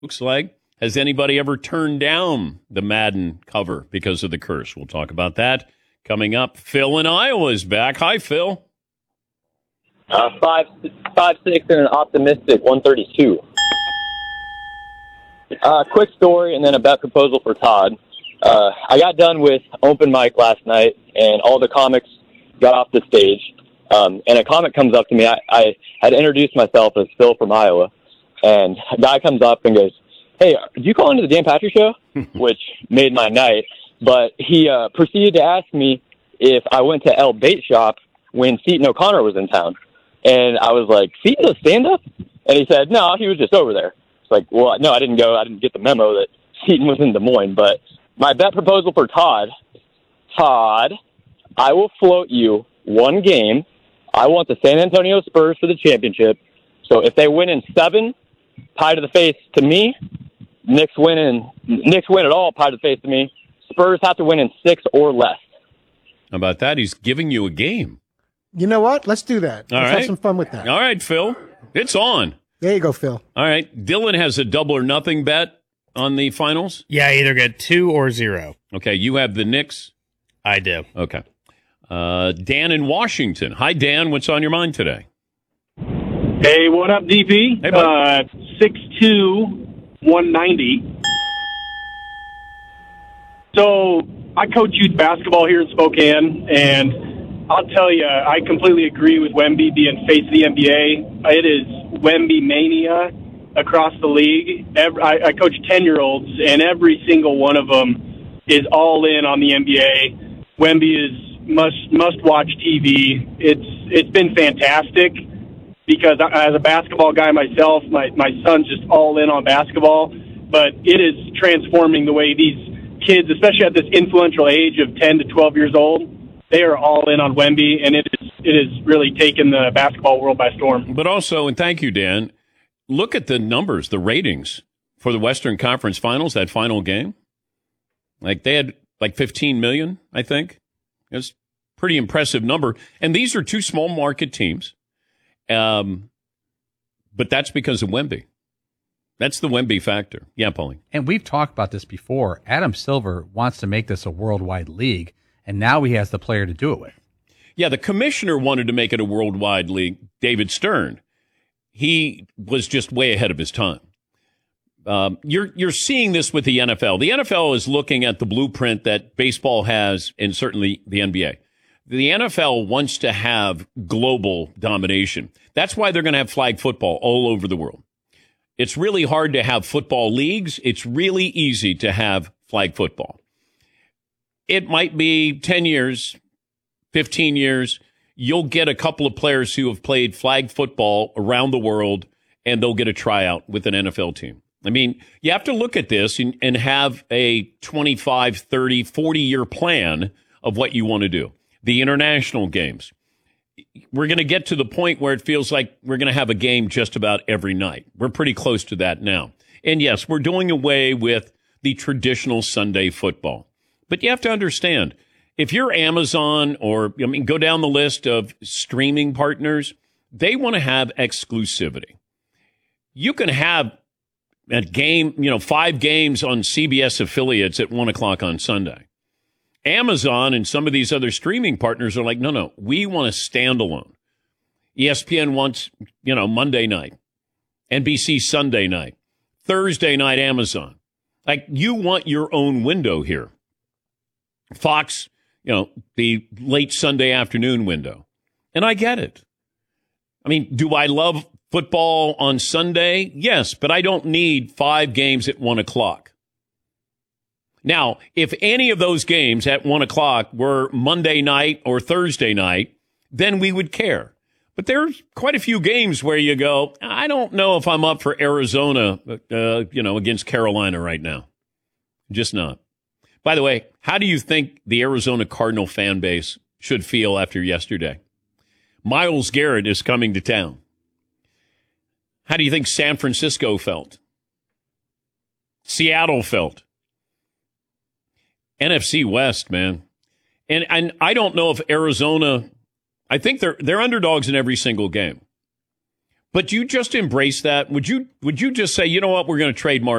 looks like. Has anybody ever turned down the Madden cover because of the curse? We'll talk about that coming up. Phil in Iowa is back. Hi, Phil. 5'6" and an optimistic 132. Quick story and then a bet proposal for Todd. I got done with open mic last night, and all the comics got off the stage. And a comic comes up to me. I had introduced myself as Phil from Iowa, and a guy comes up and goes, "Hey, do you call into the Dan Patrick Show?" Which made my night. But he proceeded to ask me if I went to El Bait Shop when Seton O'Connor was in town. And I was like, "Seton's a stand-up?" And he said, "No, he was just over there." It's like, well, no, I didn't go. I didn't get the memo that Seton was in Des Moines. But my bet proposal for Todd, I will float you one game. I want the San Antonio Spurs for the championship. So if they win in 7, pie to the face to me. Knicks win at all, pie to the face to me. Spurs have to win in 6 or less. How about that? He's giving you a game. You know what? Let's do that. Let's have some fun with that. All right, Phil. It's on. There you go, Phil. All right. Dylan has a double or nothing bet on the finals. Yeah, I either get 2 or 0. Okay, you have the Knicks. I do. Okay. Dan in Washington. Hi, Dan. What's on your mind today? Hey, what up, DP? Hey, bud. 6'2", 190. So I coach youth basketball here in Spokane, and I'll tell you, I completely agree with Wemby being face of the NBA. It is Wemby mania across the league. I coach 10-year-olds, and every single one of them is all in on the NBA. Wemby is must-watch TV. It's been fantastic because as a basketball guy myself, my son's just all in on basketball. But it is transforming the way these kids, especially at this influential age of 10 to 12 years old, they are all in on Wemby, and it is really taken the basketball world by storm. But also, and thank you, Dan, look at the numbers, the ratings for the Western Conference Finals, that final game. Like they had like 15 million, I think. It's a pretty impressive number. And these are two small market teams. But that's because of Wemby. That's the Wemby factor. Yeah, Paulie. And we've talked about this before. Adam Silver wants to make this a worldwide league, and now he has the player to do it with. Yeah, the commissioner wanted to make it a worldwide league, David Stern. He was just way ahead of his time. You're seeing this with the NFL. The NFL is looking at the blueprint that baseball has, and certainly the NBA. The NFL wants to have global domination. That's why they're going to have flag football all over the world. It's really hard to have football leagues. It's really easy to have flag football. It might be 10 years, 15 years. You'll get a couple of players who have played flag football around the world, and they'll get a tryout with an NFL team. I mean, you have to look at this and have a 25, 30, 40-year plan of what you want to do. The international games. We're going to get to the point where it feels like we're going to have a game just about every night. We're pretty close to that now. And yes, we're doing away with the traditional Sunday football. But you have to understand, if you're Amazon or, go down the list of streaming partners, they want to have exclusivity. You can have a game, 5 games on CBS affiliates at 1 o'clock on Sunday. Amazon and some of these other streaming partners are like, no, we want a standalone. ESPN wants, Monday night, NBC Sunday night, Thursday night Amazon. Like, you want your own window here. Fox, the late Sunday afternoon window. And I get it. I mean, do I love football on Sunday? Yes, but I don't need 5 games at 1 o'clock. Now, if any of those games at 1 o'clock were Monday night or Thursday night, then we would care. But there's quite a few games where you go, I don't know if I'm up for Arizona, against Carolina right now. Just not. By the way, how do you think the Arizona Cardinal fan base should feel after yesterday? Myles Garrett is coming to town. How do you think San Francisco felt? Seattle felt? NFC West, man. And I don't know if Arizona, I think they're underdogs in every single game. But you just embrace that? Would you just say, you know what, we're going to trade Marvin